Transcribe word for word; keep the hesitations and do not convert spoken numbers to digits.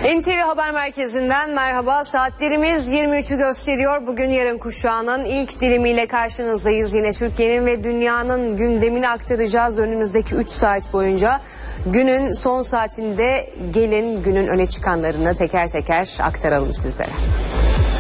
N T V Haber Merkezi'nden merhaba. Saatlerimiz yirmi üçü gösteriyor. Bugün yarın kuşağının ilk dilimiyle karşınızdayız. Yine Türkiye'nin ve dünyanın gündemini aktaracağız önümüzdeki üç saat boyunca. Günün son saatinde gelin günün öne çıkanlarını teker teker aktaralım sizlere.